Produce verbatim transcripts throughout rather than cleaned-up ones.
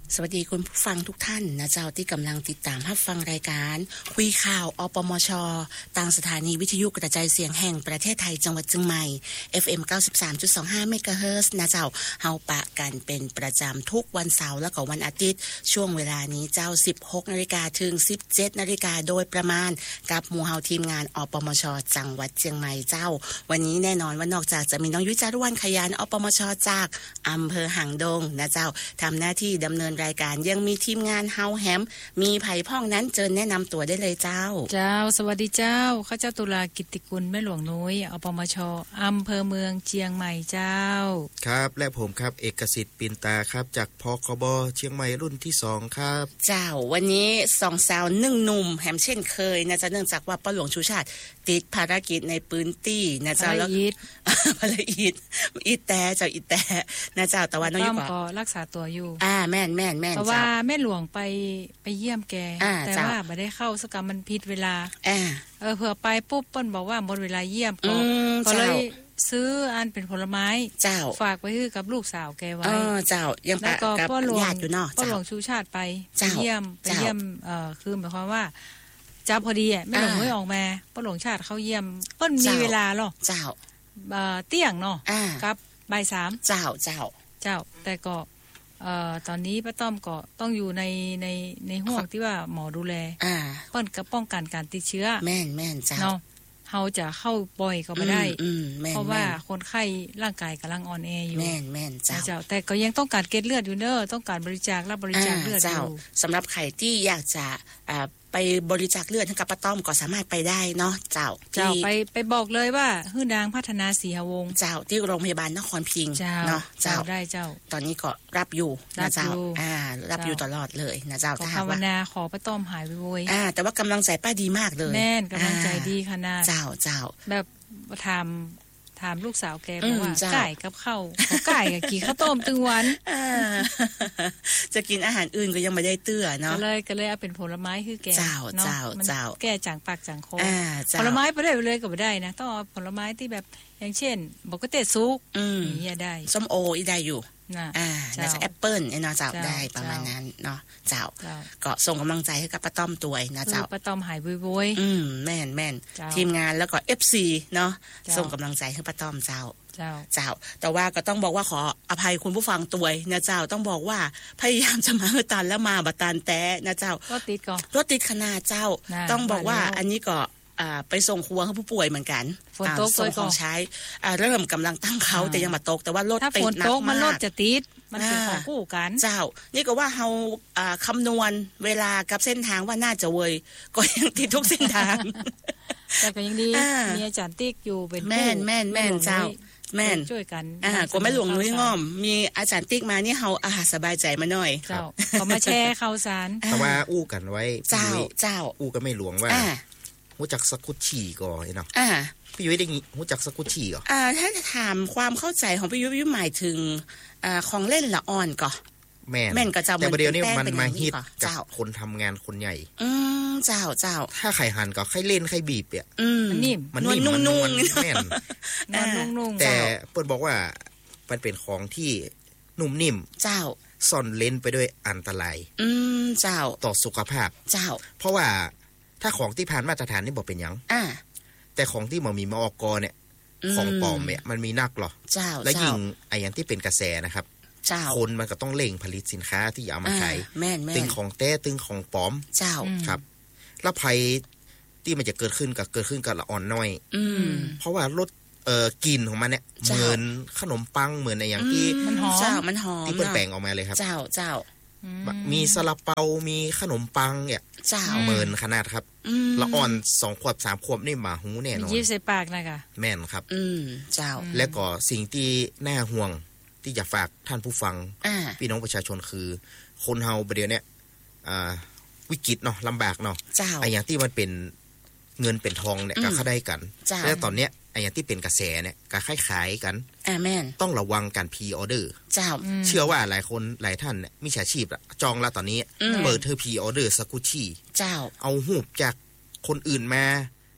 สวัสดีคุณผู้ฟังทุกท่านนะเจ้าที่กำลังติดตามรับฟังรายการคุยข่าวอปมช.ทางสถานีวิทยุกระจายเสียงแห่งประเทศไทยจังหวัดเชียงใหม่ เอฟ เอ็ม เก้าสิบสามจุดสองห้า เมกะเฮิรตซ์นะเจ้าเฮาปะกันเป็นประจำทุกวันเสาร์และก็วันอาทิตย์ช่วงเวลานี้เจ้า สิบหกนาฬิกา ถึง สิบเจ็ดนาฬิกา โดยประมาณกับหมู่เฮาทีมงานอปมช.จังหวัดเชียงใหม่เจ้าวันนี้แน่นอนว่านอกจากจะมีน้องยุ้ยจารุวรรณขยันอปมช.จากอำเภอหางดงนะเจ้าทำหน้าที่ดำเนินรายการยังมีทีมงานเฮาแฮมมีไผ่พ่องนั้นเจิญแนะนำตัวได้เลยเจ้าเจ้าสวัสดีเจ้าข้าเจ้าตุลากิตติกุลแม่หลวงน้อยอปมช.อำเภอเมืองเชียงใหม่เจ้าครับและผมครับเอกสิทธิ์ปินตาครับจากพคบเชียงใหม่รุ่นที่สองครับเจ้าวันนี้สองสาวหนึ่งหนุ่มแฮมเช่นเคยนะจ๊ะเนื่องจากว่าป้าหลวงชูชาติติดภารกิจในพื้นที่นะจ๊ะแล้วภารกิจอีแต่เจ้าอีแต่นะเจ้าแต่ว่าน้องอยู่ก็รักษาตัวอยู่อ่าแม่นแม่นแม่นเพราะว่าแม่หลวงไปไปเยี่ยมแกแต่ว่าไม่ได้เข้าสักกรรมมันผิดเวลาเออเผื่อไปปุ๊บเปิ้นบอกว่าหมดเวลาเยี่ยมก็ก็เลยซื้ออันเป็นผลไม้เจ้าฝากไว้ให้กับลูกสาวแกไว้เออเจ้ายังปะกับญาติอยู่เนาะป้าหลวงชูชาติไปเยี่ยมไปเยี่ยมเอ่อคือหมายความว่าจ้าพอดีอ่ะแม่หลวงไม่ออกมาป้าหลวงชาติเขาเยี่ยมเปิ้นมีเวลาหรอเจ้าเอ่อเที่ยงเนาะกับบ่ายสามเจ้าเจ้าเจ้าแต่ก็เอ่อตอนนี้ป้าต้อมก็ต้องอยู่ในในในห่วงที่ว่าหมอดูแลอ่าเปิ้นก็ป้องกันการติดเชื้อแม่นแม่นเจ้าเนาะเฮาจะเข้าบ่อยก็ไม่ได้เพราะว่าคนไข้ร่างกายกำลังอ่อนแออยู่แม่นแม่นเจ้าเจ้าแต่ก็ยังต้องการเกล็ดเลือดอยู่เนอะต้องการบริจาครับบริจาคเลือดอยู่สำหรับใครที่อยากจะอ่าไปบริจาคเลือดให้กับป้าต้อมก็สามารถไปได้เนาะเจ้าเจ้าไปไปบอกเลยว่าฮื้อนางพัฒนาศรีหวงศ์เจ้าที่โรงพยาบาลนครพิงค์เนาะเจ้าได้เจ้าตอนนี้ก็รับอยู่นะเจ้าอ่ารับอยู่ตลอดเลยนะเจ้าถ้าภาวนาขอป้าต้อมหายไวๆอ่าแต่ว่ากำลังใจป้าดีมากเลยแม่นกำลังใจดีขนาดเจ้าเจ้าแบบถามถามลูกสาวแกบอกว่าไก่กับข้าวไก่กับกี่ข้าวต้มตึงวันจะกินอาหารอื่นก็ยังไม่ได้เตื้อเนาะก็เลยก็เลยเอาเป็นผลไม้คือแกเจ้าเจ้าเจ้าแก้จางปากจางคอผลไม้ไปได้เลยก็ไม่ได้นะต้องเอาผลไม้ที่แบบอย่างเช่นบอกก็เตะซุกอย่างนี้ได้ส้มโออีได้อยู่อ่าน่าจะแอปเปิ้ลเนาะเจ้าได้ประมาณนั้นเนาะเจ้าก็ส่งกำลังใจให้กับป้าต้อมตัวนะเจ้าป้าต้อมหายบ่อยๆอืมแม่นแม่นทีมงานแล้วก็ เอฟ ซี เนาะส่งกำลังใจให้ป้าต้อมเจ้าเจ้าเจ้าแต่ว่าก็ต้องบอกว่าขออภัยคุณผู้ฟังตัวนะเจ้าต้องบอกว่าพยายามจะมาตันแล้วมาบัตันแต้นะเจ้ารถติดก็รถติดขนาดเจ้าต้องบอกว่าอันนี้ก็อ่าไปส่งครัวให้ผู้ป่วยเหมือนกันฝนตกส่งของใช้อ่าเริ่มกำลังตั้งเขาแต่ยังมาตกแต่ว่ารถติดหนักมากมันรถจะติดมันเป็นของคู่กันเจ้านี่ก็ว่าเฮาอ่าคำนวณเวลากับเส้นทางว่าน่าจะเวยก็ยังติดทุกเส้นทางแต่ก็ยังดีมีอาจารย์ติ๊กอยู่เป็นแม่นแม่นแม่นเจ้าแม่นช่วยกันอ่าก็แม่หลวงนุ้ยง่อมมีอาจารย์ติ๊กมานี่เฮาอาสบายใจมาหน่อยเจ้าก็มาแชร์ข่าวสารแต่ว่าอู้กันไว้เจ้าเจ้าอู้ก็ไม่หลวงว่ารู้จักสกุชชี่ก่อนเนาะอ่าพี่ยุ้ยได้รู้จักสกุชชี่ก่อนอ่าถ้าจะถามความเข้าใจของพี่ยุ้ยยุ้ยหมายถึงอ่าของเล่นละอ่อนก่อนแม่นแม่นก็จะแต่ประเดี๋ยวนี้มันมาฮิตกับคนทำงานคนใหญ่อืมเจ้าเจ้าถ้าไข่หั่นก็ไข่เล่นไข่บีบอ่ะมันนิ่มมันนิ่มมันนุ่มแม่นนุ่มๆแต่เปิ้นบอกว่ามันเป็นของที่นุ่มนิ่มเจ้าซ่อนเล่นไปด้วยอันตรายอืมเจ้าต่อสุขภาพเจ้าเพราะว่าถ้าของที่ผ่านมาตรฐานนี่บ่เป็นหยังอ่าแต่ของที่มันมีมอกเนี่ยของปลอมเนี่ยมันมีนักหรอเจ้าและยิ่งไอ้อย่างที่เป็นกระแสนะครับคนมันก็ต้องเล่งผลิตสินค้าที่เอามาขายตึงของแต้ตึงของปลอมเจ้าครับแล้วภัยที่มันจะเกิดขึ้นกับเกิดขึ้นกับละอ่อนน้อยเพราะว่ารสเอ่อกลิ่นของมันเนี่ยเหมือนขนมปังเหมือนในอย่างที่มันหอมเจ้ามันหอมที่เปิ้นแปลงออกมาเลยครับเจ้าเจ้ามีซาลาเปามีขนมปังเนี่ยเจ้าเหมือนขนาดครับละอ่อนสองขวบสามขวบนี่หมาหูแน่นอนยิ้มใส่ปากนะคะแม่นครับอืมเจ้าและก็สิ่งที่น่าห่วงที่จะฝากท่านผู้ฟังพี่น้องประชาชนคือคนเฮาประเดี๋ยวนี้วิกฤตเนาะลำบากเนาะไอ้อย่างที่มันเป็นเงินเป็นทองเนี่ยก็เข้าได้กันและตอนเนี้ยไอ้อย่างที่เป็นกระแสเนี่ยก็คล้ายๆกันต้องระวังการพรีออเดอร์เชื่อว่าหลายคนหลายท่านเนี่ยมิจฉาชีพจองแล้วตอนนี้เปิดเธอพรีออเดอร์สกุชชี่เอาหูบจากคนอื่นมา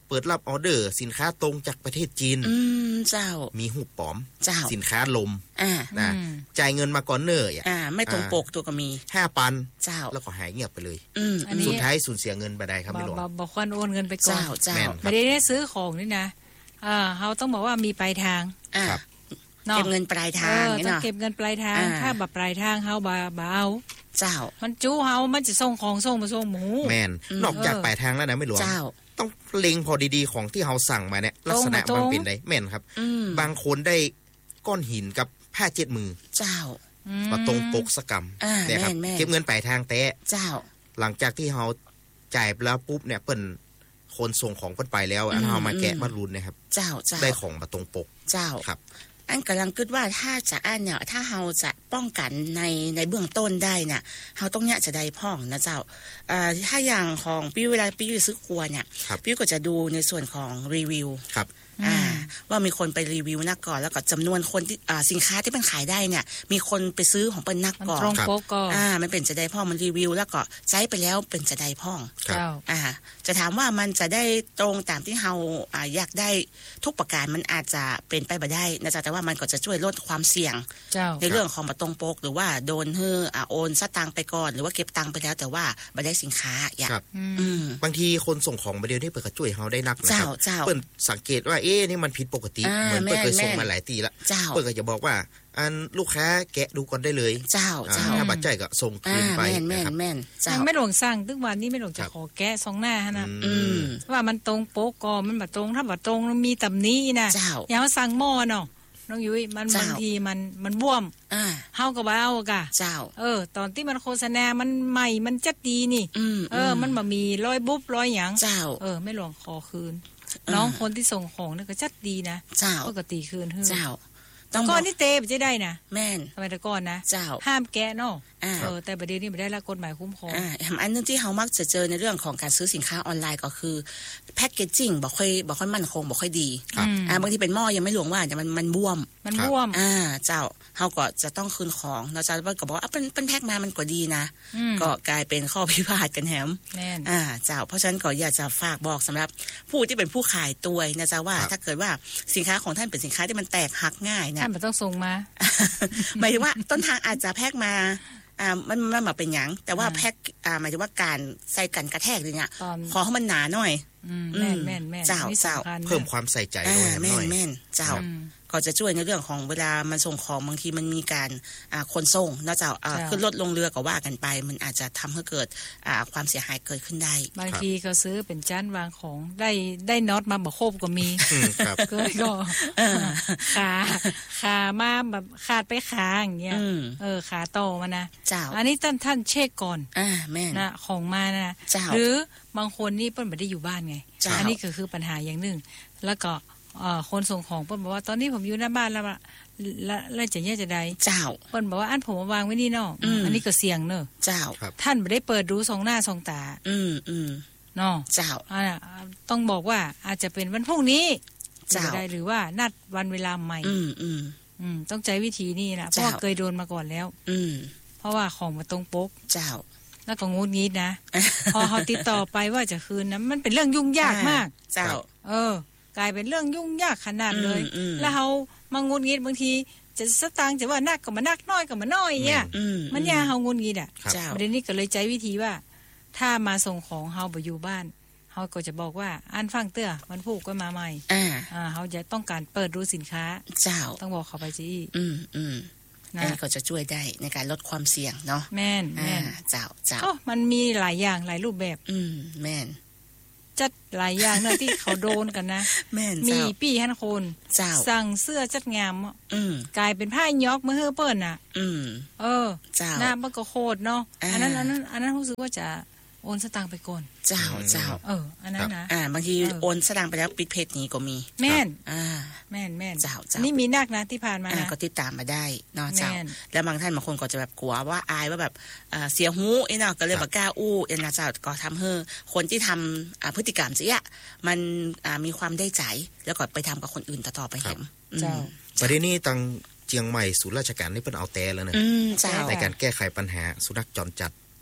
เปิดรับออเดอร์สินค้าตรงจากประเทศจีนอืมเจ้ามีหูปลอมเจ้าสินค้าลมอ่านะจ่ายเงินมาก่อนเนิ่นอ่าไม่ตรงปกตัวก็มีห้าพันเจ้าแล้วก็หายเงียบไปเลยอืมสุดท้ายสูญเสียเงินไปได้ครับพี่หลวงบ่ควรโอนเงินไปก่อนเจ้าเจ้าไม่ได้ซื้อของนี่นะอ่าเฮาต้องบอกว่ามีปลายทางครับเก็บเงินปลายทางนี่เนาะต้องเก็บเงินปลายทางถ้าบ่ปลายทางเฮาบ่บ่เอาเจ้ามันจู้เฮามันจะส่งของส่งมาส่งหมูแม่นนอกจากปลายทางแล้วนะไม่หลวงต้องเล็งพอดีๆของที่เฮาสั่งมาเนี่ยลักษณะมันเป็นไดแม่นครับบางคนได้ก้อนหินกับผ้าเจ็ดมือเจ้ามาตรงปกสกรรมเนี่ยครับเก็บเงินปลายทางแต้เจ้าหลังจากที่เฮาจ่ายแล้วปุ๊บเนี่ยเปิ้นคนส่งของเปิ้นไปแล้วเฮามาแกะมารุนนะครับเจ้าๆได้ของมาตรงปกเจ้าครับอันกำลังคิดว่าถ้าจะอันเนี่ยถ้าเฮาจะป้องกันในในเบื้องต้นได้น่ะเฮาต้องเนี่ยจะได้พ่องนะเจ้าเอ่อถ้าอย่างของพี่เวลาพี่ซื้อครัวเนี่ยพี่ก็จะดูในส่วนของรีวิวครับอ่าว่ามีคนไปรีวิวนักก่อนแล้วก็จำนวนคนที่อ่าสินค้าที่มันขายได้เนี่ยมีคนไปซื้อของเป็นนักก่อนตรงปกก่อนอ่ามันเป็นจะได้พ่องมันรีวิวแล้วก็ใช้ไปแล้วเป็นจะได้พ่องอ่าจะถามว่ามันจะได้ตรงตามที่เฮาอ่าอยากได้ทุกประการมันอาจจะเป็นไปบ่ได้นะจ๊ะแต่ว่ามันก็จะช่วยลดความเสี่ยงในเรื่องของบ่ตรงปกหรือว่าโดนเฮ้ออ่าโอนสตางค์ไปก่อนหรือว่าเก็บตังค์ไปแล้วแต่ว่าบ่ได้สินค้าอย่างอืมบางทีคนส่งของมาเดียวนี่เปิดก็ช่วยเฮาได้นักนะครับเปิ้นสังเกตว่าเอ๊ะนี่มันผิดปกติเหมือนเปิ้นเคยส่งมาหลายตีละเปิ้นก็จะบอกว่าอันลูกค้าแกะดูก่อนได้เลยเจ้าเจ้าถ้าบัดใจก็ส่งคืนไปนะครับแม่นๆเจ้าไม่หลงสั่งทุกวันนี้ไม่หลงจะขอแกะสองหน้าฮะนะอืมว่ามันตรงโป๊กก็มันบ่ตรงถ้าบ่ตรงมีตำหนินะอย่างสั่งหม้อเนาะน้องยุ้ยมันบางทีมันมันบวมอ่าเฮาก็บ่เอากะเจ้าเออตอนที่มันโฆษณามันใหม่มันจัดดีนี่เออมันบ่มีรอยบุบรอยหยังเจ้าเออไม่หลงขอคืนน้องคนที่ส่งของนี่ก็จัดดีนะเจ้าปกติคืนเจ้าก่อนนี่เตะจะได้นะแม่นทำไมแต่ก่อนนะเจ้าห้ามแกะเนาะเออแต่ประเดี๋ยวนี้ไม่ได้ละกฎหมายคุ้มครองอ่าอันนึงที่เฮามักจะเจอในเรื่องของการซื้อสินค้าออนไลน์ก็คือแพ็คเกจจิ้งบ่ค่อยบ่ค่อยมั่นคงบ่ค่อยดีอ่าบางทีเป็นหม้อยังไม่หลวงว่าแต่มันมันบวมมันบวมอ่าเจ้าเฮาก็จะต้องคืนของเราจะว่าก็บอกว่าอ่ะเป็นเป็นแพ็คมามันก็ดีนะก็กลายเป็นข้อพิพาทกันแฮมอ่าเจ้าเพราะฉะนั้นก็อยากจะฝากบอกสำหรับผู้ที่เป็นผู้ขายตัวนะจ๊ะว่าถ้าเกิดว่าสินค้าของท่านเป็นสินค้าที่มันแตกหักง่ายนะท่านบ่ต้องส่งมาหมายถึงว่าต้นทางอาจจะแพ็คมาอ่ามันมันมาเป็นหยังแต่ว่าแพ็คอ่าหมายถึงว่าการใส่กันกระแทกเนี่ยขอให้มันหนาหน่อยแม่นแม่นแม่นเจ้าเจ้าเพิ่มความใส่ใจหน่อยแม่นแม่นเจ้าก็จะช่วยในเรื่องของเวลามันส่งของบางทีมันมีการอ่าขนส่งนอกจากอ่าขึ้นรถลงเรือก็ว่ากันไปมันอาจจะทำให้เกิดอ่าความเสียหายเกิดขึ้นได้บางทีก็ซื้อเป็นจานวางของได้ได้น็อตมาบ่ครบก็มีก็ก็ขาขามาแบบขาดไปขาอย่างเงี้ยเออขาโตมานะอันนี้ท่านท่านเช็คก่อนอ่าแม่นนะของมานะหรือบางคนนี่เปิ้นบ่ได้อยู่บ้านไงอันนี้ก็คือปัญหาอย่างนึงแล้วก็เอ่อคนส่งของเปิ้นบอกว่าตอนนี้ผมอยู่หน้าบ้านแล้วแล้วแล้วจะเนี่ยจะได้เจ้าเปิ้นบอกว่าอันผมวางไว้นี่เนาะอันนี้ก็เสี่ยงเนอะเจ้าท่านบ่ได้เปิดดูสองหน้าสองตาอืมๆเนาะเจ้าอ่าต้องบอกว่าอาจจะเป็นวันพรุ่งนี้จะได้หรือว่านัดวันเวลาใหม่อืมอืมต้องใช้วิธีนี้นะเพราะเคยโดนมาก่อนแล้วอืมเพราะว่าของมาตรงปกเจ้าแล้วก็งุดงิดนะพอเฮาติดต่อไปว่าจะคืนนะมันเป็นเรื่องยุ่งยากมากเจ้าเออกลายเป็นเรื่องยุ่งยากขนาดเลยแล้วเฮามางุดงิดบางทีจะสตางค์จะว่านักก็มานักน้อยก็มาน้อยเนี่ยมันยาเฮางุดงิดอ่ะประเด็นนี้ก็เลยใช้วิธีว่าถ้ามาส่งของเฮาบ่อยู่บ้านเฮาก็จะบอกว่าอ่านฟังเตื้อวันพุธก็มาใหม่อ่าอ่าเฮาจะต้องการเปิดดูสินค้าเจ้าต้องบอกเขาไปสิอืมๆอันนี้ก็จะช่วยได้ในการลดความเสี่ยงเนาะแม่นแม่นเจ้าเจ้าก็มันมีหลายอย่างหลายรูปแบบอืมแม่นจัดหลายอย่างเนอะที่เขาโดนกันนะแม่นมีปี้ฮั่นคนสั่งเสื้อจัดงามอืมกลายเป็นผ้ายอกมื้อเฮือเปิ้นน่ะอืมเออเจ้าหน้ามันก็โคตรเนาะอันนั้นอันนั้นอันนั้นรู้สึกว่าจะโอนสตางค์ไปก่อนเจ้าเจ้าเอออันนั้นนะอ่าบางทีโอนสตางค์ไปแล้วปิดเพจนี้ก็มีแม่นอ่าแม่นแม่นเจ้านี่มีนักนะที่ผ่านมานะก็ติดตามมาได้เนาะเจ้าแล้วบางท่านบางคนก็จะแบบกลัวว่าอายว่าแบบอ่าเสียหูไอ้เนาะก็เลยบ่กล้าอู้เอ็นนะเจ้าก็ทำให้คนที่ทำอ่าพฤติกรรมเสียมันอ่ามีความได้ใจแล้วก็ไปทำกับคนอื่นต่อๆไปแฮมเจ้าประเด็นนี้ตังเจียงใหม่ศูนย์ราชการนี่เพิ่นเอาแต่แล้วนะในการแก้ไขปัญหาสุนัขจรจัด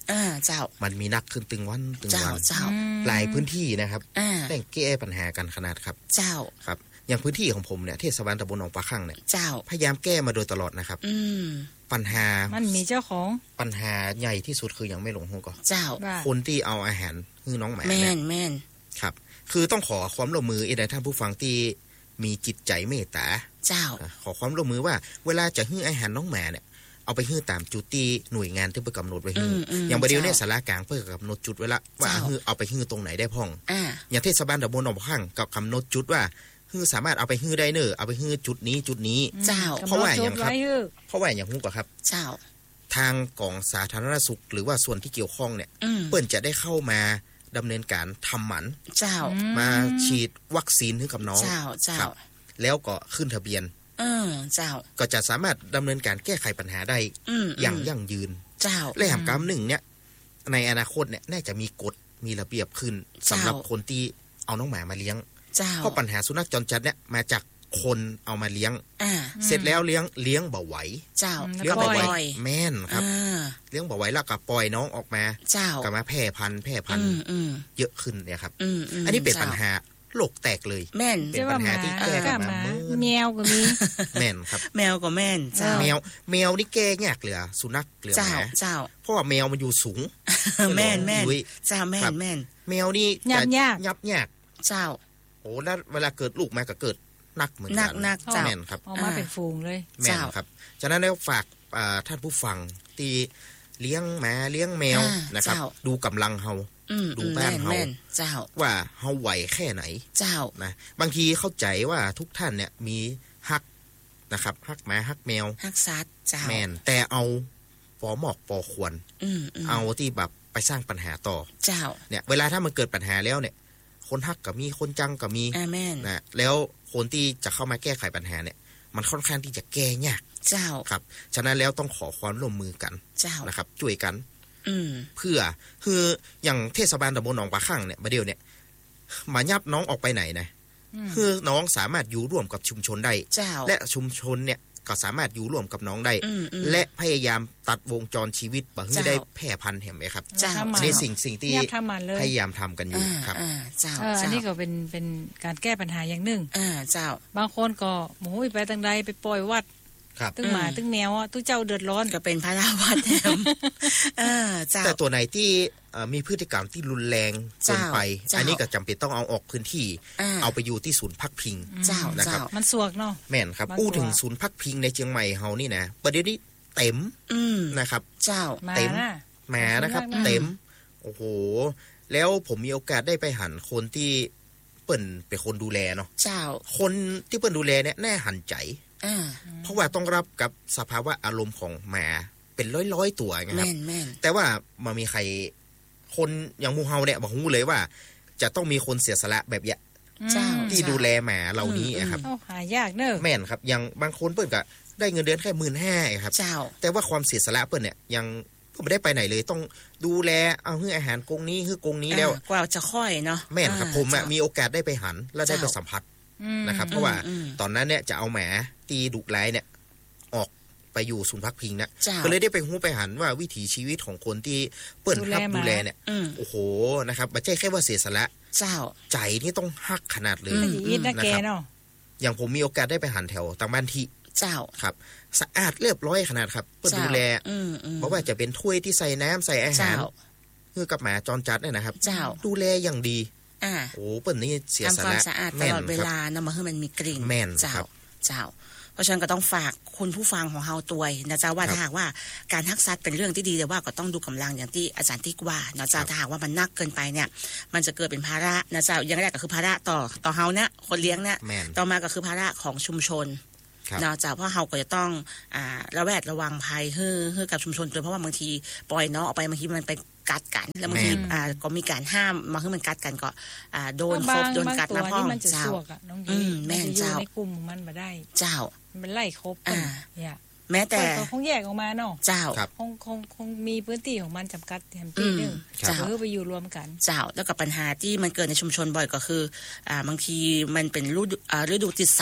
อ่าเจ้ามันมีนักขึ้นตึงวันตึงวันเจ้าหลายพื้นที่นะครับแต่แก้ปัญหากันขนาดครับเจ้าครับอย่างพื้นที่ของผมเนี่ยเทศบาลตำบลหนองปลาคั่งเนี่ยเจ้าพยายามแก้มาโดยตลอดนะครับอืมปัญหามันมีเจ้าของปัญหาใหญ่ที่สุดคืออย่างไม่หลงหูก่อนเจ้าคนที่เอาอาหารให้น้องหมาแม่นแม่นครับคือต้องขอความร่วมมืออีกท่านผู้ฟังที่มีจิตใจเมตตาเจ้าขอความร่วมมือว่าเวลาจะให้อาหารน้องหมาเนี่ยเอาไปให้ตามจุดที่หน่วยงานที่เพิ่นกำหนดไว้ให้อย่างประเดี๋ยวนี้ศาลากลางเพิ่นกำหนดจุดไว้ละว่าเอาไปให้ตรงไหนได้พ่องอย่างเทศบาลตำบลหนองปลาคั่งก็กำหนดจุดว่าคือสามารถเอาไปฮื้อได้เนอเอาไปฮื้อจุดนี้จุดนี้เจ้าเพราะว่าอย่างครับเพราะว่าอย่างฮู้ก็ครับเจ้าทางกองสาธารณสุขหรือว่าส่วนที่เกี่ยวข้องเนี่ยเปิ้นจะได้เข้ามาดำเนินการทำหมันเจ้ามาฉีดวัคซีนให้กับน้องเจ้าเจ้าแล้วก็ขึ้นทะเบียนเออเจ้าก็จะสามารถดำเนินการแก้ไขปัญหาได้อย่างยั่งยืนเจ้าและแหมกำหนึ่งเนี่ยในอนาคตเนี่ยน่าจะมีกฎมีระเบียบขึ้นสำหรับคนที่เอาน้องหมามาเลี้ยงเพราะปัญหาสุนัขจรจัดเนี่ยมาจากคนเอามาเลี้ยงเสร็จแล้วเลี้ยงเลี้ยงบ่ไหวเจ้าเลี้ยงบ่ไหวแม่นครับเลี้ยงบ่ไหวแล้วก็ปล่อยน้องออกมาเจ้าก็มาแพร่พันธุ์แพร่พันธุ์เยอะขึ้นเนี่ยครับอันนี้เป็นปัญหาโลกแตกเลยแม่นเป็นปัญหาที่แก้กันมาแมวก็มีแม่นครับแมวก็แม่นเจ้าแมวแมวนี่แก้ยากเหลือสุนัขเหลือแหมเจ้าเพราะว่าแมวมันอยู่สูงแม่นแม่นเจ้าแม่นแม่นแมวนี่ยับยากยับยากเจ้าโอ้แล้วเวลาเกิดลูกมาก็เกิดนักเหมือนกันนักๆจ้าแม่นครับออกมาเป็นฝูงเลยแม่นครับฉะนั้นแล้วฝากท่านผู้ฟังที่เลี้ยงหมาเลี้ยงแมวนะครับดูกำลังเฮาดูบ้านเฮาว่าเฮาไหวแค่ไหนเจ้านะบางทีเข้าใจว่าทุกท่านเนี่ยมีฮักนะครับฮักหมาฮักแมวฮักสัตว์เจ้าแม่นแต่เอาปอหมอกปอควรเอาที่แบบไปสร้างปัญหาต่อเจ้าเนี่ยเวลาถ้ามันเกิดปัญหาแล้วเนี่ยคนฮักก็มีคนจังก็มีนะแล้วคนที่จะเข้ามาแก้ไขปัญหาเนี่ยมันค่อนข้างที่จะแก้ยากเจ้าครับฉะนั้นแล้วต้องขอความร่วมมือกันเจ้านะครับช่วยกันเพื่อคืออย่างเทศบาลตำบลหนองปลาคั่งเนี่ยประเดี๋ยวเนี่ยมายับน้องออกไปไหนนะคือน้องสามารถอยู่ร่วมกับชุมชนได้และชุมชนเนี่ยก็สามารถอยู่ร่วมกับน้องได้และพยายามตัดวงจรชีวิตบ่ให้ได้แพร่พันธุ์เห็นไหมครับอันนี้สิ่งสิ่งที่พยายามทำกันอยู่ครับอันนี้ก็เป็นเป็นการแก้ปัญหาอย่างหนึ่งเจ้าบางคนก็โอ้ยไปทางใดไปปล่อยวัดตึงหมาตึงแมวอ่ะตู้เจ้าเดือดร้อนก็เป็นพระราวัดแถมแต่ตัวไหนที่มีพฤติกรรมที่รุนแรงเกินไปอันนี้ก็จำเป็นต้องเอาออกพื้นที่เอาไปอยู่ที่ศูนย์พักพิงนะครับมันสวกเนาะแม่นครับอู้ถึงศูนย์พักพิงในเชียงใหม่เฮานี่นะประเดี๋ยวนี้เต็มนะครับเจ้าเต็มแหมนะครับเต็มโอ้โหแล้วผมมีโอกาสได้ไปหันคนที่เปิ้นเป็นคนดูแลเนาะเจ้าคนที่เปิ้นดูแลเนี่ยแน่หันใจเพราะว่าต้องรับกับสภาวะอารมณ์ของหมาเป็นร้อยๆตัวไงครับแต่ว่ามันมีใครคนอย่างมูเฮาเนี่ยบอกฮู้เลยว่าจะต้องมีคนเสียสละแบบเนี้ยที่ดูแลหมาเหล่านี้ครับหายากเนอะแม่นครับอย่างบางคนเปิ้นก็ได้เงินเดือนแค่ หนึ่งหมื่นห้าพัน ครับแต่ว่าความเสียสละเปิ้นเนี่ยยังก็ไม่ได้ไปไหนเลยต้องดูแลเอาให้อาหารกรงนี้คือกรงนี้แล้วกว่าจะค่อยเนาะแม่นครับผมมีโอกาสได้ไปหันแล้วได้ไปสัมผัสนะครับเพราะว่าตอนนั้นเนี่ยจะเอาหมาตีดุร้ายเนี่ยออกไปอยู่ศูนย์พักพิงนะก็เลยได้ไปฮู้ไปหันว่าวิถีชีวิตของคนที่เปิ้นรับดูแลเนี่ยโอ้โหนะครับไม่ใช่แค่ว่าเสียสละใจนี่ต้องฮักขนาดเลยนะครับอย่างผมมีโอกาสได้ไปหันแถวต่างบ้านที่เจ้าครับสะอาดเรียบร้อยขนาดครับเปิ้นดูแลเพราะว่าจะเป็นถ้วยที่ใส่น้ำใส่อาหารคือกับหมาจรจัดเนี่ยนะครับดูแลอย่างดีโอ้เปิ้นนี่เสียสละทำความสะอาดตลอดเวลานะมาให้มันมีกลิ่นเจ้าเจ้าเพราะฉะนั้นก็ต้องฝากคุณผู้ฟังของเฮาตัวนะจ๊ะว่าถ้าหากว่าการฮักสัตว์เป็นเรื่องที่ดีแต่ว่าก็ต้องดูกำลังอย่างที่อาจารย์ติ๊กว่านะจ๊ะถ้าหากว่ามันนักเกินไปเนี่ยมันจะเกิดเป็นภาระนะจ๊ะอย่างแรกก็คือภาระต่อต่อเฮาเนี่ยคนเลี้ยงเนี่ยต่อมาก็คือภาระของชุมชนนอกจากเพราะเฮาก็จะต้องอ่าระแวดระวังภัยเฮ้อเฮ้อกับชุมชนด้วยเพราะว่าบางทีปล่อยเนาะออกไปบางทีมันไปกัดกันแล้วบางทีอ่าก็มีการห้ามมาให้มันกัดกันก็อ่าโดนครบโดนกัดมาพ่อเจ้าอืมแม่นเจ้าในกลุ่มมันบ่ได้เจ้ามันไล่ครบอ่าเนี่ยแม้แต่คงแยกออกมาเนาะเจ้าคงคงคงมีพื้นที่ของมันจำกัดแถมที่นึงเจ้าไปอยู่รวมกันเจ้าแล้วก็ปัญหาที่มันเกิดในชุมชนบ่อยก็คืออ่าบางทีมันเป็นฤดูอ่าฤดูติดสัตว์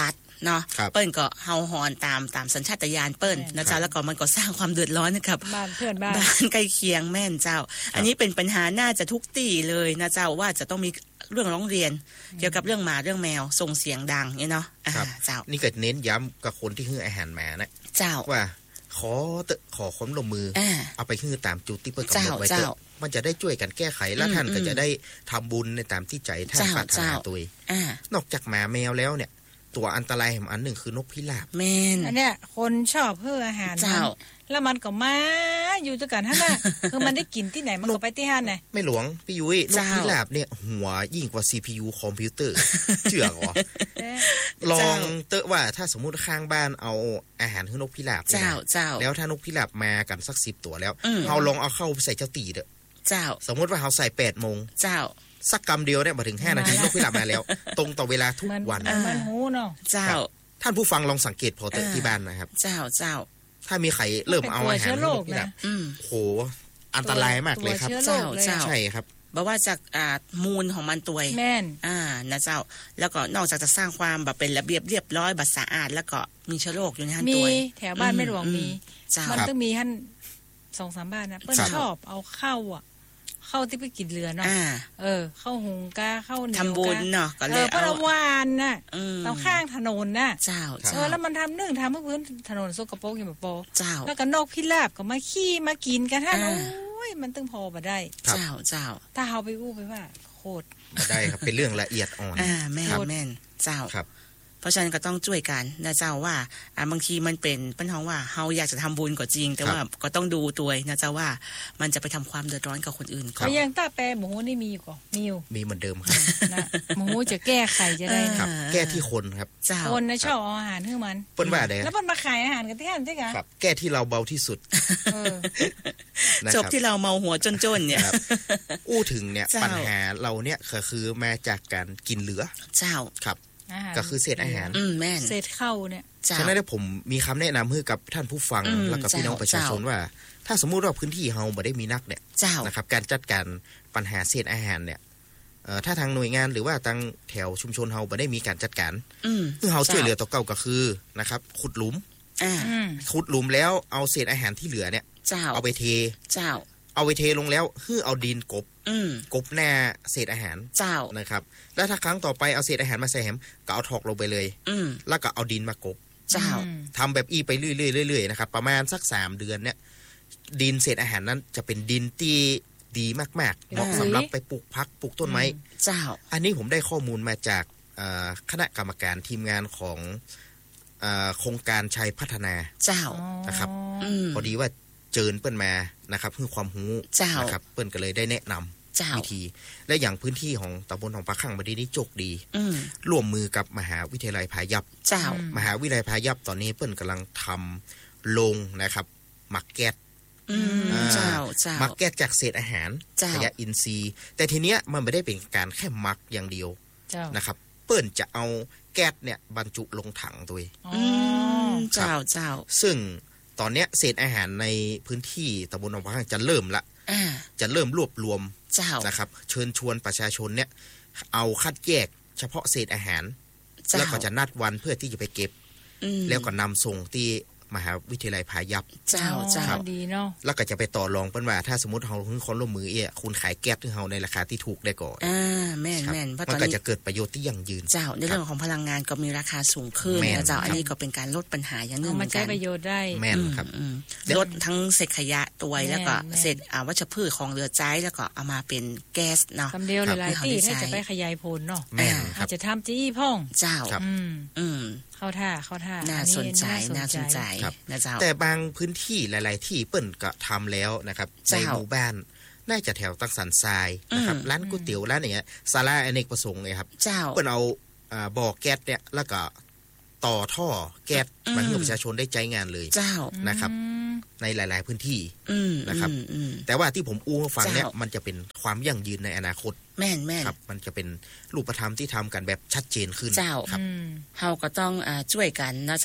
เนาะเปิ้นก็เฮาหอนตามตามสัญชาตญาณเปิ้นนะเจ้าแล้วก็มันก็สร้างความเดือดร้อนนะครับบ้านเพื่อนบ้านบ้านใกล้เคียงแม่นเจ้าอันนี้เป็นปัญหาน่าจะทุกที่เลยนะเจ้าว่าจะต้องมีเรื่องร้องเรียนเกี่ยวกับเรื่องหมาเรื่องแมวส่งเสียงดังเนี่ยเนาะเจ้านี่ก็เน้นย้ำกับคนที่ให้อาหารหมานะเจ้าว่าขอขอความร่วมมือเอาไปคือตามจุดที่เปิ้นกำหนดไว้เถอะมันจะได้ช่วยกันแก้ไขและท่านก็จะได้ทำบุญในตามที่ใจท่านปรารถนาตัวนอกจากหมาแมวแล้วเนี่ยตัวอันตรายแห่งอันหนึ่งคือนกพิราบแม่นอันเนี้ยคนชอบเพื่ออาหารเจ้าแล้วมันก็มาอยู่ด้วยกันฮะน่ะคือมันได้กินที่ไหนมันก็ไปที่ห้านน่ะไม่หลวงพี่ยุ้ยนกพิราบเนี่ยหัวยิ่งกว่า ซี พี ยู คอมพิวเตอร์เชื่อเหรอลองเตอะว่าถ้าสมมุติข้างบ้านเอาอาหารให้นกพิราบเจ้าเจ้าแล้วถ้านกพิราบมากันสักสิบตัวแล้วเฮาลองเอาเข้าใส่เจ้าตีเด้อเจ้าสมมุติว่าเฮาใส่ แปดโมงเจ้าสักกำเดียวเนี่ยมาถึงห้านาทีนกพิราบมาแล้วตรงต่อเวลาทุกวันมันหูเนาะเจ้าท่านผู้ฟังลองสังเกตพอเตอะที่บ้านนะครับเจ้าเจ้าถ้ามีใครเริ่มเอาอาหารนกพิราบโหอันตรายมากเลยครับเจ้าเจ้าใช่ครับบอกว่าจากอ่ามูลของมันตัวแม่นอ่านะเจ้าแล้วก็นอกจากจะสร้างความแบบเป็นระเบียบเรียบร้อยบัดสะอาดแล้วก็มีเชื้อโรคอยู่ในหันตัวมีแถวบ้านไม่หลวงมีมันต้องมีท่าน สองสาม บ้านนะเปิ้นชอบเอาเข้าอ่ะเข้าที่ไปกินเรือเนาะเออเข้าหุงกาเข้าเหนียวกาทำบุญเนาะก็เลยเอาประวานน่ะตามข้างถนนน่ะเจ้าเออแล้วมันทำนึ่งทำเพื่อพื้นถนนสกปรกอย่างแบบโปเจ้าแล้วก็นกพิราบก็มาขี้มากินกันท่านโอ้ยมันตึงพอบ่ได้เจ้าเจ้าถ้าเฮาไปอู้ไปว่าโคตรบ่ได้ครับเป็นเรื่องละเอียดอ่อนอ่าแม่นแม่นเจ้าครับเพราะฉะนั้นก็ต้องช่วยกันนะเจ้าว่าอ่าบางทีมันเป็นปัญหาว่าเฮาอยากจะทำบุญก็จริงแต่ว่าก็ต้องดูตัวนะเจ้าว่ามันจะไปทำความเดือดร้อนกับคนอื่นก็ยังตาแปรหมูนี่มีอยู่ก่อมีอยู่มีเหมือนเดิมครับนะหมูจะแก้ไขจะได้ครับแก้ที่คนครับคนนะชอบเอาอาหารให้มันเปิ้นว่าได้แล้วเปิ้นมาขายอาหารกันที่นั่นใช่ครับแก้ที่เราเบาที่สุดจบที่เราเมาหัวจนๆเนี่ยอู้ถึงเนี่ยปัญหาเราเนี่ยก็คือมาจากการกินเหลือเจ้าครับก็คือเศษอาหารอืมแม่นเศษเข้าเนี่ยฉะนั้นผมมีคำแนะนำให้กับท่านผู้ฟังแล้วก็พี่น้องประชาชนว่าถ้าสมมุติว่าพื้นที่เฮาบ่ได้มีนักเนี่ยนะครับการจัดการปัญหาเศษอาหารเนี่ยเอ่อถ้าทางหน่วยงานหรือว่าทางแถวชุมชนเฮาบ่ได้มีการจัดการอือเฮาช่วยเหลือตัวเก่าก็คือนะครับขุดหลุมอ่าขุดหลุมแล้วเอาเศษอาหารที่เหลือเนี่ยเอาไปเทเจ้าเอาไปเทลงแล้วคือเอาดินกบกบแน่เศษอาหารเจ้านะครับแล้วถ้าครั้งต่อไปเอาเศษอาหารมาใส่แหมก็เอาถอกลงไปเลยแล้วก็เอาดินมากบเจ้าทำแบบอีไปเรื่อยๆเรื่อยๆนะครับประมาณสักสามเดือนเนี่ยดินเศษอาหารนั้นจะเป็นดินที่ดีมากๆเหมาะสำหรับไปปลูกพักปลูกต้นไม้เจ้าอันนี้ผมได้ข้อมูลมาจากคณะกรรมการทีมงานของโครงการชัยพัฒนาเจ้านะครับพอดีว่าเจิญเปิ้นมานะครับเพื่อความรู้นะครับเปิ้นก็เลยได้แนะนำวิธีและอย่างพื้นที่ของตำบลของปะคั่งบดีนี้โชคดีร่วมมือกับมหาวิทยาลัยพายัพเจ้ามหาวิทยาลัยพายัพตอนนี้เปิ้นกำลังทำโรงนะครับหมักแก๊สเจ้าเจ้าหมักแก๊สจากเศษอาหารขยะอินทรีย์แต่ทีเนี้ยมันไม่ได้เป็นการแค่หมักอย่างเดียวนะครับเปิ้นจะเอาแก๊สเนี่ยบรรจุลงถังตัวเองเจ้าเจ้าซึ่งตอนเนี้ยเศษอาหารในพื้นที่ตำบลหนองปะคั่งจะเริ่มละจะเริ่มรวบรวมนะครับเชิญชวนประชาชนเนี่ยเอาคัดแยกเฉพาะเศษอาหารแล้วก็จะนัดวันเพื่อที่จะไปเก็บแล้วก็นำส่งที่มหาวิทยาลัยพายัพเจ้าเจ้าดีเนาะแล้วก็จะไปต่อรองเปิ้นว่าถ้าสมมุติเฮาคือคนร่วมมือเอ้คุณขายแก๊สให้เฮาในราคาที่ถูกได้ก่อนอ่าแม่นๆเพราะตอนนี้มันก็จะเกิดประโยชน์ที่ยั่งยืนเจ้าในเรื่องของพลังงานก็มีราคาสูงขึ้นนะเจ้าอันนี้ก็เป็นการลดปัญหาอย่างนึงเหมือนกันมันใช้ประโยชน์ได้แม่นครับลดทั้งเศษขยะตัวแล้วก็เศษอ่าวัชพืชของเหลือใช้แล้วก็เอามาเป็นแก๊สเนาะคำเดียวหลายๆที่ให้จะไปขยายผลเนาะอาจจะทำจี้พ่องเจ้าอืมอืมเข้าท่าเข้าท่าน่าสนใจน่าสนใจนะเจ้าแต่บางพื้นที่หลายๆที่เปิ้นก็ทำแล้วนะครับในหมู่บ้านน่าจะแถวตักสันทรายนะครับร้านก๋วยเตี๋ยวร้านอย่างเงี้ยศาลาอเนกประสงค์เลยครับเจ้าเปิ้นเอาอ่าบ่อแก๊สเนี่ยแล้วก็ต่อท่อแก๊สมาให้ประชาชนได้ใช้งานเลยเจ้านะครับในหลายๆพื้นที่นะครับแต่ว่าที่ผมอู้ฟังเนี่ยมันจะเป็นความยั่งยืนในอนาคตแม่นแม่นครับมันจะเป็นรูปธรรมที่ทำกันแบบชัดเจนขึ้นเจ้าครับเฮาก็ต้องอ่าช่วยกันนะเจ้า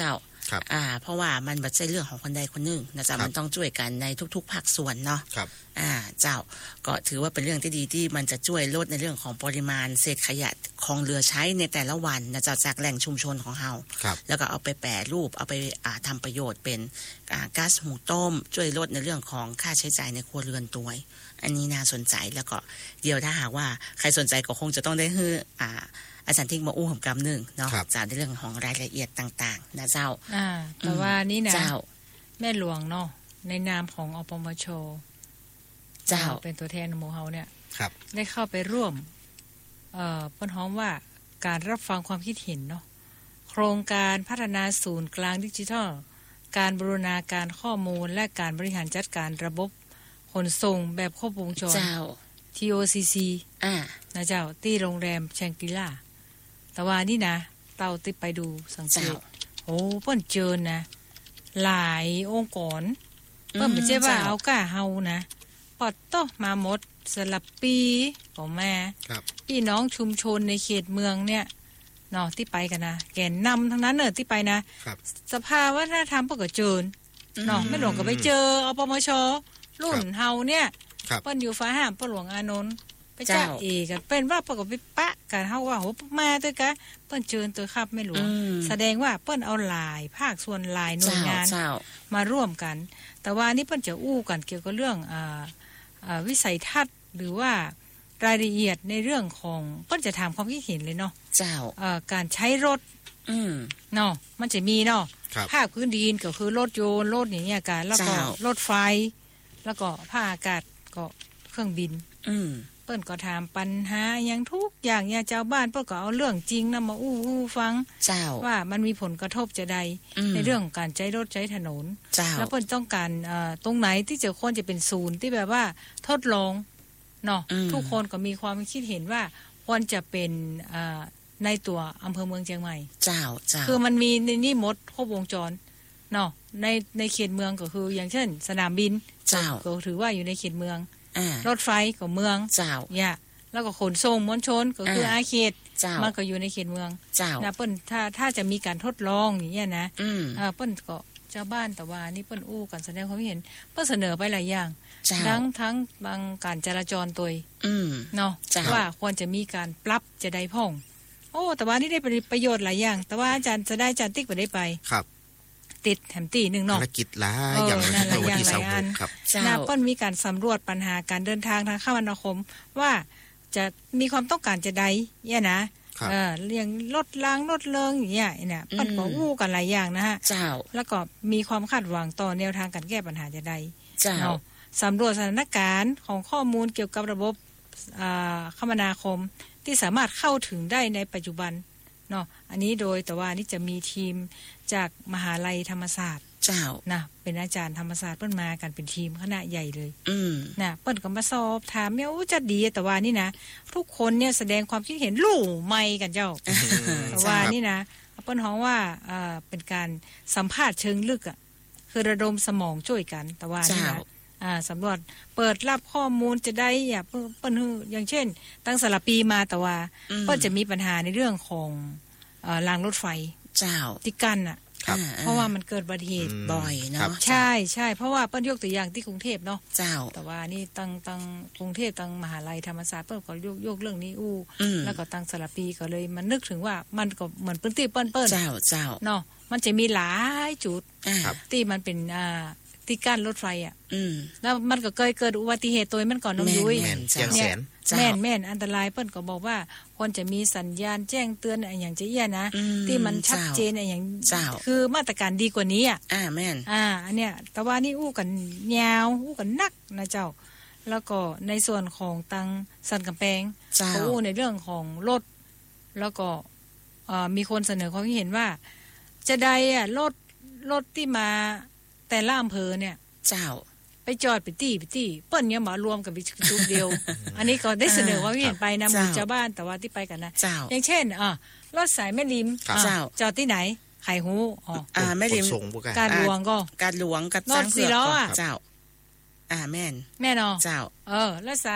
อ่าเพราะว่ามันบ่ใช่เรื่องของคนใดคนหนึ่งนะจ๊ะมันต้องช่วยกันในทุกๆภาคส่วนเนาะครับอ่าเจ้าก็ถือว่าเป็นเรื่องที่ดีที่มันจะช่วยลดในเรื่องของปริมาณเศษขยะของเหลือใช้ในแต่ละวันนะจ๊ะจากแหล่งชุมชนของเฮาแล้วก็เอาไปแปรรูปเอาไปอ่าทำประโยชน์เป็นอ่าก๊าซหุงต้มช่วยลดในเรื่องของค่าใช้จ่ายในครัวเรือนตัวอันนี้น่าสนใจแล้วก็เดี๋ยวถ้าหากว่าใครสนใจก็คงจะต้องได้ฮื้ออ่าอาจารย์ทิ้งมาอู้ผมกำหนึ่งเนาะจากในเรื่องของรายละเอียดต่างๆนะเจ้าอ่าแต่ว่านี่นะแม่หลวงเนาะในนามของอปมช.เจ้าเป็นตัวแทนหมู่เฮาเนี่ยได้เข้าไปร่วมเอ่อเปิ้นฮ้องว่าการรับฟังความคิดเห็นเนาะโครงการพัฒนาศูนย์กลางดิจิทัลการบูรณาการข้อมูลและการบริหารจัดการระบบขนส่งแบบครบวงจร ที โอ ซี ซี อ่านะเจ้าที่โรงแรมแชงกรีลาแต่ว่านี่นะเต้าติดไปดูสังเกตโอ้เปิ้นเจอนะหลายองค์กรเปิ้นไม่ใช่ว่าเอาก้าเฮานะปอดโตมาหมดสลับปีก็แม่พี่น้องชุมชนในเขตเมืองเนี่ยเนาะที่ไปกันนะแกนนำทั้งนั้นเนอะที่ไปนะสภาวัฒนธรรมเปิ้นก็เจอเนาะไม่หลวงก็ไปเจออปมช.รุ่นเฮาเนี่ยเปิ้นอยู่ฟ้าห้ามป้าหลวงอานนท์ไปจ้าเอกันเป็นว่าปกติปะกันเฮาว่าโหมาด้วยกะเปิ้นเชิญตัวครับไม่หลวงแสดงว่าเปิ้นเอาหลายภาคส่วนหลายหน่วยงานมาร่วมกันแต่ว่านี่เปิ้นจะอู้กันเกี่ยวกับเรื่องอ่าอ่าวิสัยทัศน์หรือว่ารายละเอียดในเรื่องของเปิ้นจะถามความคิดเห็นเลยเนาะเจ้าเอ่อการใช้รถอืมเนาะมันจะมีเนาะภาคพื้นดินก็คือรถยนต์รถอย่างเงี้ยกันแล้วก็รถไฟแล้วก็ภาคอากาศก็เครื่องบินอืมเปิ้นก็ถามปัญหาอย่างทุกอย่างเนี่ยเจ้าบ้านเปิ้นก็เอาเรื่องจริงนำมาอู้อู้ฟังว่ามันมีผลกระทบจะใดในเรื่องของการใช้รถใช้ถนนแล้วเปิ้นต้องการเอ่อตรงไหนที่จะควรจะเป็นศูนย์ที่แบบว่าทดลองเนาะทุกคนก็มีความคิดเห็นว่าควรจะเป็นเอ่อในตัวอำเภอเมืองเชียงใหม่เจ้าเจ้าคือมันมีในนี่หมดครบวงจรเนาะในในเขตเมืองก็คืออย่างเช่นสนามบินเจ้าก็ถือว่าอยู่ในเขตเมืองรถไฟก็เมืองเจ้าเนี่ยแล้วก็ขนส่งมวลชนก็คืออาเขตมันก็อยู่ในเขตเมืองเจ้านะเปิ้นถ้าถ้าจะมีการทดลองอย่างเงี้ยนะเออเปิ้นก็เจ้าบ้านแต่ว่านี่เปิ้นอู้กันแสดงความเห็นเปิ้นเสนอไปหลายอย่างทั้งทั้งบางการจราจรตัวเนาะว่าควรจะมีการปรับจะได้พ่องโอ้แต่ว่านี่ได้ประโยชน์หลายอย่างแต่ว่าอาจารย์จะได้อาจารย์ติ๊กไปได้ไปครับติดแถมตีหนึ่งเนาะภารกิจหลายอย่างในวันที่สิบหกครับนะเปิ้นมีการสำรวจปัญหาการเดินทางทางคมนาคมว่าจะมีความต้องการจะใดเนี่ยนะเออเรื่องรถล้างรถเลิงอย่างเงี้ยเนี่ยเปิ้นก็อู้กันหลายอย่างนะฮะเจ้าแล้วก็มีความคาดหวังต่อแนวทางการแก้ปัญหาจะใดเนาะสำรวจสถานการณ์ของข้อมูลเกี่ยวกับระบบคมนาคมที่สามารถเข้าถึงได้ในปัจจุบันเนาะอันนี้โดยแต่ว่านี่จะมีทีมจากมหาลัยธรรมศาสตร์เจ้านะเป็นอาจารย์ธรรมศาสตร์เปิ้นมากันเป็นทีมคณะใหญ่เลยอืมนะเปิ้นก็มาสอบถามเนี่ยโอ้จะดีแต่ว่านี่นะทุกคนเนี่ยแสดงความคิดเห็นลู่ใหม่กันเจ้าแต่ว่านี่นะเปิ้นฮ้องว่าเอ่อเป็นการสัมภาษณ์เชิงลึกอ่ะคือระดมสมองช่วยกันแต่ว่านี่นะอ่าสำรวจเปิดรับข้อมูลจะได้อย่าเปิ้นฮืออย่างเช่นตั้งสลับปีมาแต่ว่าเปิ้นจะมีปัญหาในเรื่องของเอ่อรางรถไฟเจ้าที่กั้นน่ะเพราะว่ามันเกิดอุบัติเหตุบ่อยเนาะใช่ใช่เพราะว่าเปิ้นยกตัวอย่างที่กรุงเทพเนาะเจ้าแต่ว่านี่ตั้งตั้งกรุงเทพตั้งมหาลัยธรรมศาสตร์เปิ้นก็ยกยกเรื่องนี้อู้แล้วก็ตั้งสลับปีก็เลยมันนึกถึงว่ามันก็เหมือนพื้นที่เปิ้นเปิ้นเจ้าเจ้าเนาะมันจะมีหลายจุดที่มันเป็นอ่าที่กั้นรถไฟอ่ะแล้วมันก็เคยเกิดอุบัติเหตุตัวมันก่อนน้องยุ้ยเนี่ยแม่นแม่นอันตรายเปิ้นก็บอกว่าควรจะมีสัญญาณแจ้งเตือนอะไรอย่างจะเอี้ยนะที่มันชัดเจนอะไรอย่างคือมาตรการดีกว่านี้อ่ะอ่าแม่นอ่าอันเนี้ยแต่ว่านี่อู้กันยาวอู้กันนักนะเจ้าแล้วก็ในส่วนของตังสันกำแพงเขาอู้ในเรื่องของรถแล้วก็เอ่อมีคนเสนอความเห็นว่าจะได้อ่ะรถรถที่มาแต่ละอำเภอเนี่ยเจ้าไปจอดไปตี้ไปตี้เปิ้นเนี่ยมารวมกันเป็นจุดเดียว อันนี้ก็ได้เสนอว่าเห็นไปนะหมู่ชาวบ้านแต่ว่าที่ไปกันนะอย่างเช่นอ่ะรถสายแม่ริมจอดที่ไหนไข่หูอ๋ออ่าแม่ริมการหลวงก็การหลวงกับจ้างเผือกก็เจ้าอ่าแม่นแม่นอเจ้าเออแล้วสาย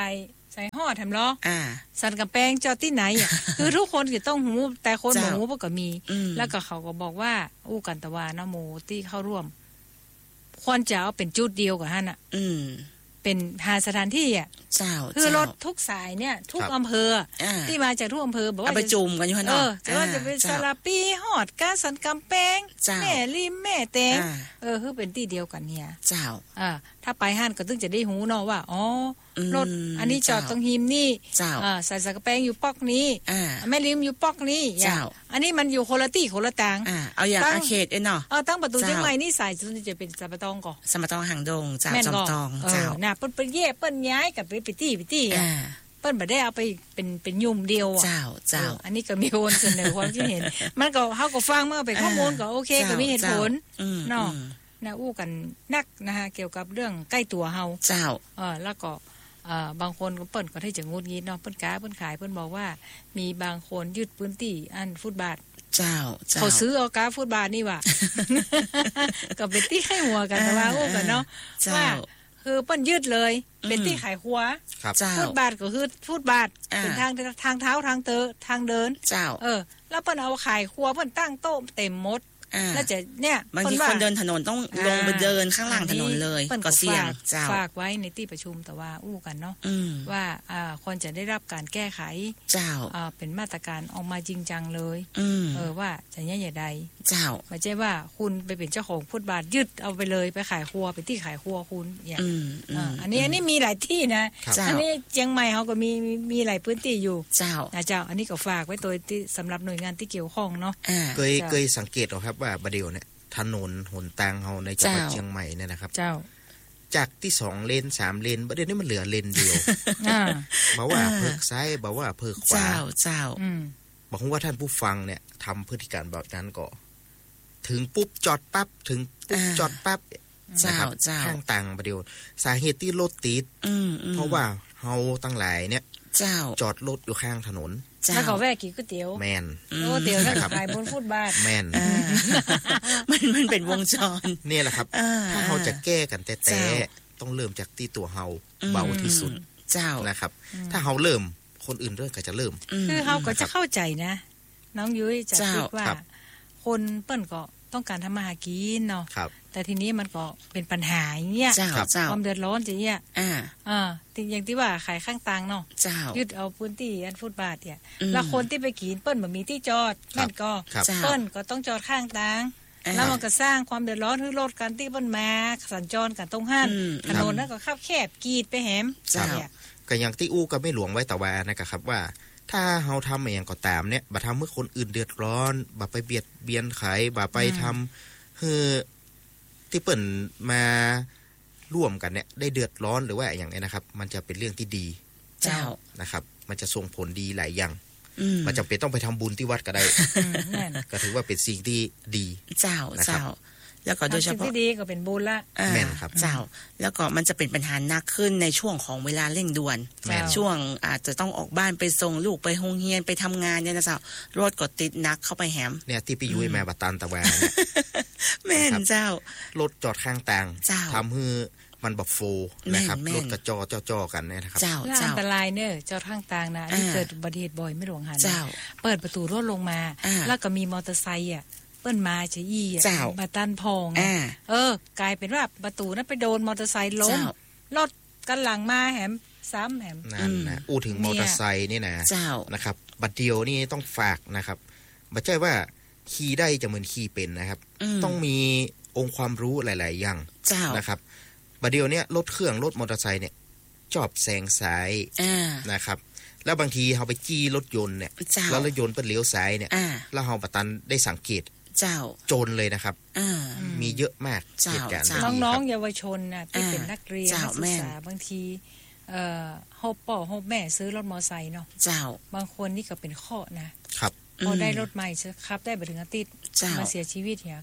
ใส่ห่อทำล้ออ่าสันกำแพงจอดที่ไหนอ่ะ คือทุกคนก็ต้องหูแต่คนบ่หูก็มีแล้วก็เขาก็บอกว่าอู้กันตะวานะโมที่เข้าร่วมควรจะเอาเป็นจุดเดียวกับหั่นน่ะอืมเป็นหาสถานที่อ่ะเจ้าคือรถทุกสายเนี่ยทุกอำเภอที่มาจากทุกอำเภอบอกว่าไปจุ่มกันอยู่หั่นเนาะเออว่าจะเป็นสระปีฮอดกาสันกำแพงแม่ริมแม่แตงเออคือเป็นที่เดียวกันเนี่ยเจ้าอ่าถ้าไปห้านก็ต้องจะได้หูเนาะว่าอ๋อรถอันนี้จอดตรงหิมนี่อ่าใส่สันกำแพงอยู่ปอกนี้แม่ริมอยู่ปอกนี้เจ้าอันนี้มันอยู่คนละที่คนละต่างอ่าเอาอย่างอาเขตเนาะเออตั้งประตูเชียงใหม่นี่สายจะเป็นสัมปตองก่อสัมปตองหางดงเจ้าจอมตองเจ้าน่ะเปิ้นเปิ้นแย่เปิ้นย้ายกับไปไปที่ไปที่อ่าเปิ้นบ่ได้เอาไปเป็นเป็นยุ่มเดียวอ่ะเจ้าเจ้าอันนี้ก็มีคนเสนอความคิดเห็นมันก็เฮาก็ฟังมันก็เป็นข้อมูลก็โอเคก็มีเหตุผลเนาะนะอู้กันนักนะคะเกี่ยวกับเรื่องใกล้ตัวเฮาเจ้าเออแล้วก็เอ่อบางคนก็เปิ้นก็ที่จะงุดงิดเนาะเปิ้นกาเปิ้นขายเปิ้นบอกว่ามีบางคนยึดพื้นที่อันฟุตบาทเจ้าเขาซื้อเอากาฟุตบาทนี่ว่ะ ก็เป็นที่ให้หัวกันแต่ว่าอู้กันเนาะว่าคือเปิ้นยึดเลยเป็นที่ขายครัวฟุตบาทก็คือฟุตบาทเป็นทางทางเท้าทางเตอทางเดินเจ้าเออแล้วเปิ้นเอาขายครัวเปิ้นตั้งโต๊ะเต็มหมดแล้วจะเนี่ยบางทีคนเดินถนนต้องลงไปเดินข้างล่างถนนเลยก็เสี่ยงเจ้าฝากไว้ในที่ประชุมแต่ว่าอู้กันเนาะว่าอ่าคนจะได้รับการแก้ไขเจ้าอ่าเป็นมาตรการออกมาจริงจังเลยเออว่าจะแย่อย่าใดเจ้าไม่ใช่ว่าคุณไปเป็นเจ้าของฟุตบาทยึดเอาไปเลยไปขายครัวไปที่ขายครัวคุณเนี่ยอันนี้อันนี้มีหลายที่นะอันนี้เชียงใหม่เขาก็มีมีหลายพื้นที่อยู่เจ้านะเจ้าอันนี้ก็ฝากไว้ตัวที่สำหรับหน่วยงานที่เกี่ยวข้องเนาะเคยเคยสังเกตหรอครับว่าประเดี๋ยวเนี่ยถนนหนทางเฮาในจังหวัดเชียงใหม่เนี่ยนะครับเจ้าจากที่สองเลนสามเลนประเดี๋ยวนี้มันเหลือเลนเดียวบอกว่าเพิกซ้ายบอกว่าเพิกขวาเจ้าเจ้าบอกว่าท่านผู้ฟังเนี่ยทำพฤติการแบบนั้นก็ถึงปุ๊บจอดปั๊บถึงปุ๊บจอดปั๊บนะครับข้างต่างประเดี๋ยวสาเหตุที่รถติดเพราะว่าเฮาตั้งหลายเนี่ยจอดรถอยู่ข้างถนนแล้วเขาแวะกินก๋วยเตี๋ยวแมนโอ้เตี๋ยวแล้วขายบนฟุตบาทแมนมันมันเป็นวงจรนี่แหละครับถ้าเราจะแก้กันแต่แต่ต้องเริ่มจากที่ตัวเฮาเบาที่สุดเจ้านะครับถ้าเฮาเริ่มคนอื่นเริ่มก็จะเริ่มคือเฮาก็จะเข้าใจนะน้องยุ้ยจะคิดว่าคนเปิ้นก็ต้องการทำมาหากินเนาะแต่ทีนี้มันก็เป็นปัญหาอย่างเงี้ยความเดือดร้อนจะเนี่ยอ่าอ่าอย่างที่ว่าขายข้างต่างเนาะยึดเอาพื้นที่อันฟุตบาทเนี่ยแล้วคนที่ไปกินเปิ้นบ่มีที่จอดนั่นก็เปิ้นก็ต้องจอดข้างต่างแล้วมันก็สร้างความเดือดร้อนให้รถกันที่เปิ้นมาสัญจรกันตรงห้านถนนนั้นก็คับแคบกีดไปแหมเนี่ยก็อย่างที่อู้ก็ไม่หลวงไว้แต่ว่านะครับว่าถ้าเฮาทำอย่างก็ตามเนี่ยบ่ทำให้คนอื่นเดือดร้อนบ่ไปเบียดเบียนใครบ่ไปทำคือที่เปิ้นมาร่วมกันเนี่ยได้เดือดร้อนหรือว่าอย่างนี้นะครับมันจะเป็นเรื่องที่ดีเจ้านะครับมันจะส่งผลดีหลายอย่างมันจำเป็นต้องไปทำบุญที่วัดก็ได้ก็ถือว่าเป็นสิ่งที่ดีเจ้าเจ้าแล้วก็โดยเฉพาะที่ดีก็เป็นบุญละแม่นครับเจ้าแล้วก็มันจะเป็นปัญหาหนักขึ้นในช่วงของเวลาเร่งด่วนช่วงอาจจะต้องออกบ้านไปส่งลูกไปโรงเรียนไปทำงานเนี่ยนะเจ้ารถก็ติดนักเข้าไปแหมเนี่ยที่ไปยุ้ยแม่บัตตันตะแวเนี่ยแม่นเจ้ารถจอดข้างต่างทำให้มันแบบโฟนะครับรถกระจอจ่อๆกันเนี่ยนะครับอันตรายเนี่ยจอดข้างต่างนะที่เกิดอุบัติเหตุบ่อยไม่หลวงหันเปิดประตูรถลงมาแล้วก็มีมอเตอร์ไซค์อ่ะเปิ้นมาจะอี้อ่ะมาตันพองเออกลายเป็นว่าประตูนั้นไปโดนมอเตอร์ไซค์ล้มรถกันหลังมาแหมซ้ำแหมนั่นนะอู้ถึงมอเตอร์ไซค์นี่นะนะครับบัดเดียวนี่ต้องฝากนะครับไม่ใช่ว่าขี่ได้จะเหมือนขี่เป็นนะครับต้องมีองค์ความรู้หลายๆอย่างนะครับบัดเดียวเนี่ยรถเครื่องรถมอเตอร์ไซค์เนี่ยจอบแซงซ้ายนะครับแล้วบางทีเราไปจี้รถยนต์เนี่ยแล้วรถยนต์เปิ้นเลี้ยวซ้ายเนี่ยแล้วเราปะตันได้สังเกตเจ้าโจรเลยนะครับมีเยอะมากเหตุการณ์น้องๆเยาวชนน่ะที่เป็นนักเรียนนักศึกษาบางทีเอ่อเฮาป่อเฮาแม่ซื้อรถมอไซค์เนาะเจ้าบางคนนี่ก็เป็นข้อนะครับพอได้รถใหม่ครับได้บ่ถึงอาทิตย์มาเสียชีวิตเนี่ย